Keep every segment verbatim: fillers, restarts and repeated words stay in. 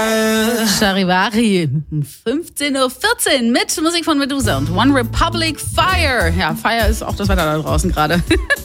Charivari, fünfzehn Uhr vierzehn mit Musik von Medusa und One Republic Fire. Ja, Fire ist auch das Wetter da draußen gerade.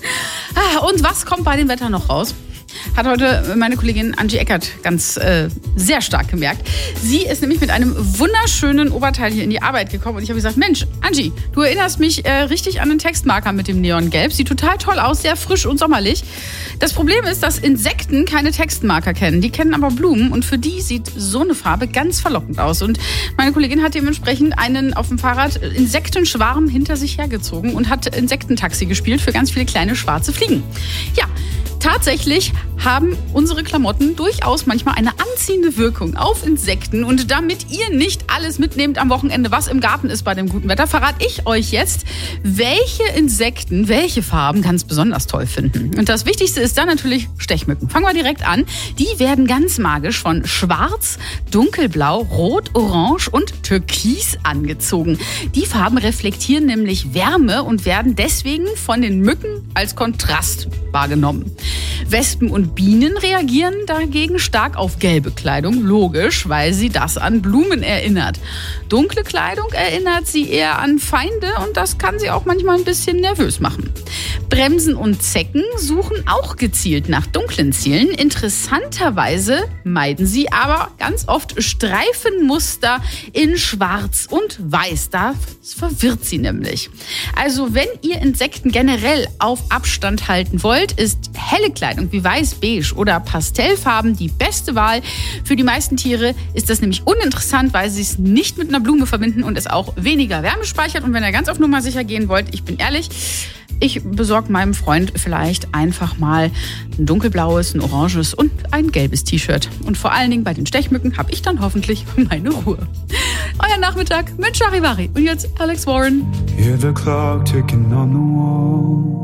Und was kommt bei dem Wetter noch raus? Hat heute meine Kollegin Angie Eckert ganz äh, sehr stark gemerkt. Sie ist nämlich mit einem wunderschönen Oberteil hier in die Arbeit gekommen und ich habe gesagt, Mensch, Angie, du erinnerst mich äh, richtig an den Textmarker mit dem Neongelb. Sieht total toll aus, sehr frisch und sommerlich. Das Problem ist, dass Insekten keine Textmarker kennen. Die kennen aber Blumen und für die sieht so eine Farbe ganz verlockend aus. Und meine Kollegin hat dementsprechend einen auf dem Fahrrad Insektenschwarm hinter sich hergezogen und hat Insektentaxi gespielt für ganz viele kleine schwarze Fliegen. Ja, tatsächlich haben unsere Klamotten durchaus manchmal eine anziehende Wirkung auf Insekten. Und damit ihr nicht alles mitnehmt am Wochenende, was im Garten ist bei dem guten Wetter, verrate ich euch jetzt, welche Insekten welche Farben ganz besonders toll finden. Und das Wichtigste ist dann natürlich Stechmücken. Fangen wir direkt an. Die werden ganz magisch von Schwarz, Dunkelblau, Rot, Orange und Türkis angezogen. Die Farben reflektieren nämlich Wärme und werden deswegen von den Mücken als Kontrast wahrgenommen. Wespen und Bienen reagieren dagegen stark auf gelbe Kleidung, logisch, weil sie das an Blumen erinnert. Dunkle Kleidung erinnert sie eher an Feinde und das kann sie auch manchmal ein bisschen nervös machen. Bremsen und Zecken suchen auch gezielt nach dunklen Zielen. Interessanterweise meiden sie aber ganz oft Streifenmuster in Schwarz und Weiß. Das verwirrt sie nämlich. Also wenn ihr Insekten generell auf Abstand halten wollt, ist helle Kleidung wie Weiß, Beige oder Pastellfarben die beste Wahl. Für die meisten Tiere ist das nämlich uninteressant, weil sie es nicht mit einer Blume verbinden und es auch weniger Wärme speichert. Und wenn ihr ganz auf Nummer sicher gehen wollt, ich bin ehrlich, ich besorge meinem Freund vielleicht einfach mal ein dunkelblaues, ein oranges und ein gelbes T-Shirt. Und vor allen Dingen bei den Stechmücken habe ich dann hoffentlich meine Ruhe. Euer Nachmittag mit Charivari. Und jetzt Alex Warren. Hear the clock ticking on the wall.